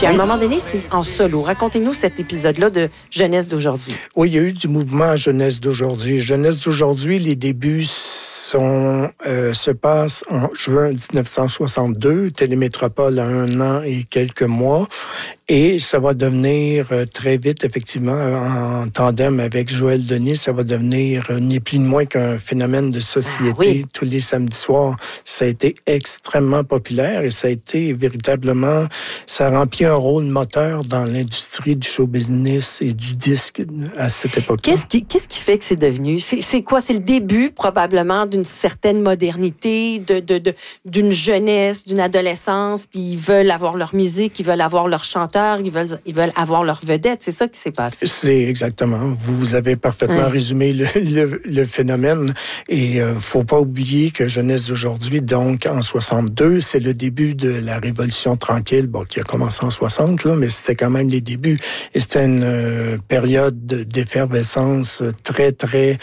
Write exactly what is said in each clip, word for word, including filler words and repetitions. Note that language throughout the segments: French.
Puis à un moment donné, c'est en solo. Racontez-nous cet épisode-là de Jeunesse d'aujourd'hui. Oui, il y a eu du mouvement Jeunesse d'aujourd'hui. Jeunesse d'aujourd'hui, les débuts sont, euh, se passent en juin dix-neuf cent soixante-deux. Télémétropole a un an et quelques mois. Et ça va devenir euh, très vite, effectivement, en tandem avec Joël Denis, ça va devenir euh, ni plus ni moins qu'un phénomène de société. Ah, oui. Tous les samedis soirs, ça a été extrêmement populaire et ça a été véritablement, ça a rempli un rôle moteur dans l'industrie du show business et du disque à cette époque-là. Qu'est-ce qui, qu'est-ce qui fait que c'est devenu? C'est, c'est quoi? C'est le début, probablement, d'une certaine modernité, de, de, de, d'une jeunesse, d'une adolescence, puis ils veulent avoir leur musique, ils veulent avoir leur chanteur, ils veulent, ils veulent avoir leur vedette. C'est ça qui s'est passé. C'est exactement. Vous avez parfaitement ouais. résumé le, le, le phénomène. Et il euh, ne faut pas oublier que Jeunesse d'aujourd'hui, donc en soixante-deux, c'est le début de la Révolution tranquille, bon, qui a commencé en soixante, là, mais c'était quand même les débuts. Et c'était une euh, période d'effervescence très, très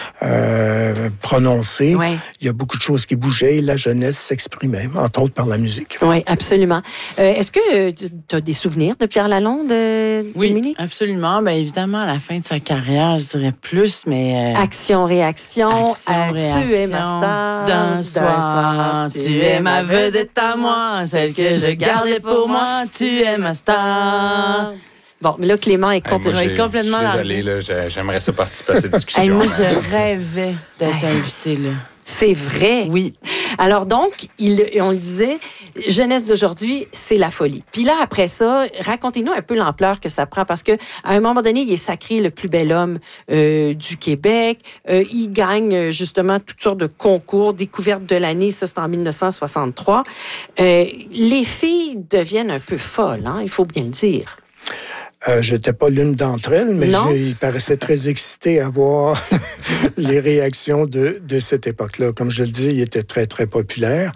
euh, prononcée. Ouais. Il y a beaucoup de choses qui bougeaient et la jeunesse s'exprimait, entre autres par la musique. Oui, absolument. Euh, est-ce que tu as des souvenirs de Pierre Lalonde, euh, oui, Émilie? Absolument. Bien évidemment, à la fin de sa carrière, je dirais plus, mais... Euh... Action-réaction. Action-réaction. Tu es ma star. D'un soir, tu es ma vedette à moi, celle que je gardais pour moi, tu es ma star. Bon, mais là, Clément est complètement... Hey, moi, complètement je suis désolé, là, j'aimerais ça participer à cette discussion. Hey, moi, je rêvais d'être invitée, là. C'est vrai. Oui. Alors donc, il, on le disait, Jeunesse d'aujourd'hui, c'est la folie. Puis là, après ça, racontez-nous un peu l'ampleur que ça prend, parce que à un moment donné, il est sacré le plus bel homme euh, du Québec. Euh, il gagne justement toutes sortes de concours. Découverte de l'année, ça c'est en dix-neuf cent soixante-trois. Euh, les filles deviennent un peu folles, hein, il faut bien le dire. Euh, j'étais pas l'une d'entre elles, mais il paraissait très excité à voir les réactions de, de cette époque-là. Comme je le dis, il était très, très populaire.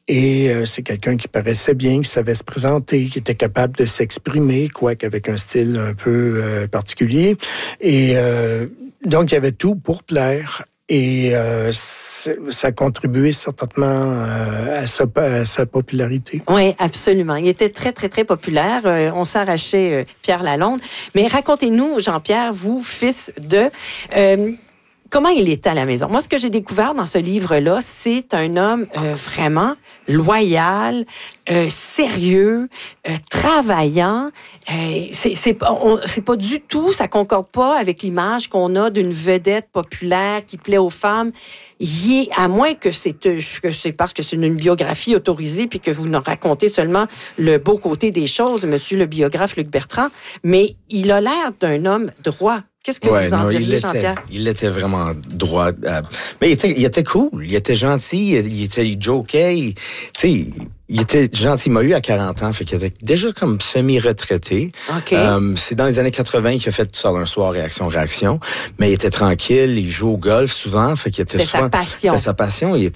Et euh, c'est quelqu'un qui paraissait bien, qui savait se présenter, qui était capable de s'exprimer, quoique avec un style un peu euh, particulier. Et euh, donc, il y avait tout pour plaire. Et euh, ça a contribué certainement euh, à, sa, à sa popularité. Oui, absolument. Il était très, très, très populaire. Euh, on s'arrachait euh, Pierre Lalonde. Mais racontez-nous, Jean-Pierre, vous, fils de... Euh, comment il était à la maison? Moi, ce que j'ai découvert dans ce livre-là, c'est un homme euh, vraiment loyal, euh, sérieux, euh, travaillant. Euh, c'est, c'est, on, c'est pas du tout, ça concorde pas avec l'image qu'on a d'une vedette populaire qui plaît aux femmes. Il est, à moins que c'est, que c'est parce que c'est une biographie autorisée puis que vous nous racontez seulement le beau côté des choses, monsieur le biographe Luc Bertrand, mais il a l'air d'un homme droit. Qu'est-ce que ouais, vous en non, diriez, Jean-Pierre? Il était vraiment droit. Euh, mais il était, il était cool, il était gentil, il était il jokait, il, tu sais, il était gentil. Il m'a eu à quarante ans, fait qu'il était déjà comme semi-retraité. Okay. Euh, c'est dans les années quatre-vingts qu'il a fait ça d'un soir, réaction, réaction. Mais il était tranquille, il jouait au golf souvent, fait qu'il était C'était souvent... sa passion. C'était sa passion. Il,